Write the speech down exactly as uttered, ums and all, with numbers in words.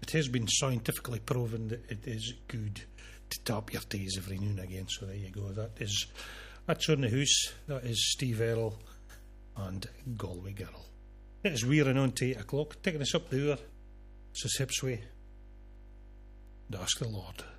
it has been scientifically proven that it is good to tap your toes every now and again. So there you go. That is that's on the house. That is Steve Earle and Galway Girl. It is wearing on to eight o'clock, taking us up the hour. So Hipsway, to ask the Lord.